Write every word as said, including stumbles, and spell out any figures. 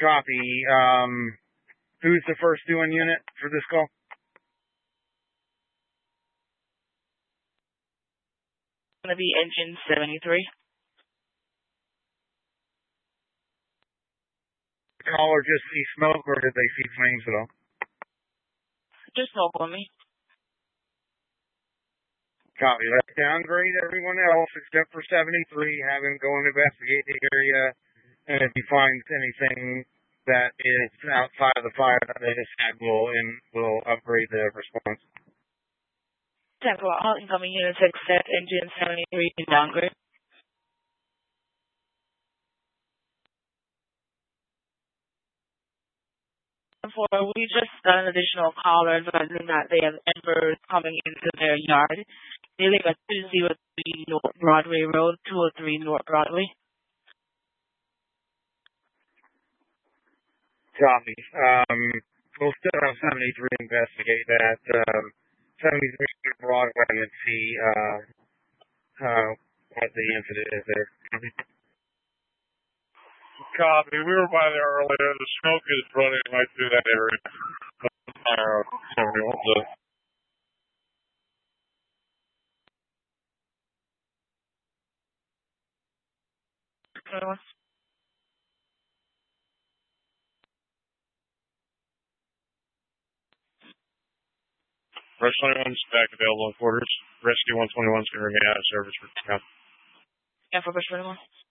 Copy. Um, who's the first doing unit for this call? It's going to be engine seventy-three. Caller just see smoke, or did they see flames at all? Just smoke on me. Copy. Let's downgrade everyone else except for seventy-three. Have him go and investigate the area. And if he finds anything that is outside of the fire that they just had, we'll, in, we'll upgrade the response. ten four, all incoming units except engine seventy-three in downgrade. ten four, we just got an additional caller advising that they have embers coming into their yard. They live at two oh three North Broadway Road, two oh three North Broadway. Copy. Um, we'll still have seventy-three investigate that. Um, seventy-three Broadway and see uh, uh, what the incident is there. Copy. We were by there earlier. The smoke is running right through that area. Fire seventy-one. twenty-one. Rush twenty-one's back available in quarters. Rescue one twenty-one's going to remain out of service for now. Yeah, for Rush twenty-one.